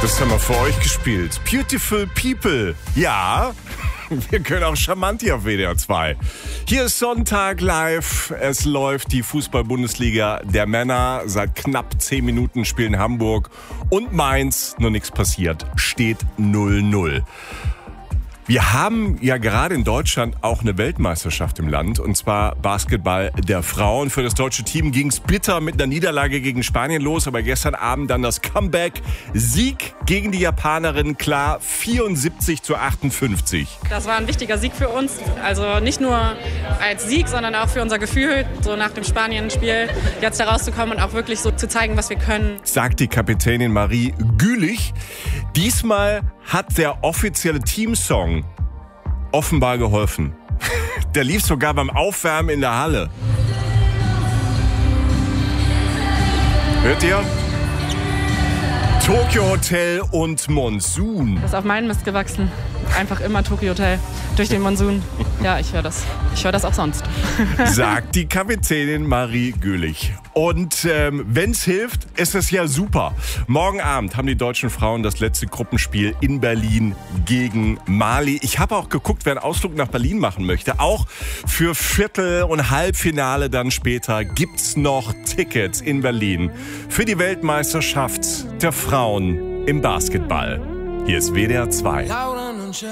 Das haben wir für euch gespielt. Beautiful People. Ja, wir können auch charmant hier auf WDR 2. Hier ist Sonntag live. Es läuft die Fußball-Bundesliga der Männer. Seit knapp 10 Minuten spielen Hamburg und Mainz. Nur nichts passiert. Steht 0-0. Wir haben ja gerade in Deutschland auch eine Weltmeisterschaft im Land, und zwar Basketball der Frauen. Für das deutsche Team ging es bitter mit einer Niederlage gegen Spanien los, aber gestern Abend dann das Comeback. Sieg gegen die Japanerin, klar, 74-58. Das war ein wichtiger Sieg für uns, also nicht nur als Sieg, sondern auch für unser Gefühl, so nach dem Spanien-Spiel jetzt da rauszukommen und auch wirklich so zu zeigen, was wir können. Sagt die Kapitänin Marie Gülich. Diesmal hat der offizielle Teamsong offenbar geholfen. Der lief sogar beim Aufwärmen in der Halle. Hört ihr? Tokyo Hotel und Monsun. Das ist auf meinen Mist gewachsen. Einfach immer Tokyo Hotel durch den Monsun. Ja, ich höre das. Ich höre das auch sonst. Sagt die Kapitänin Marie Gülich. Und wenn es hilft, ist es ja super. Morgen Abend haben die deutschen Frauen das letzte Gruppenspiel in Berlin gegen Mali. Ich habe auch geguckt, wer einen Ausflug nach Berlin machen möchte. Auch für Viertel- und Halbfinale dann später gibt's noch Tickets in Berlin für die Weltmeisterschaft der Frauen im Basketball. Hier ist WDR 2.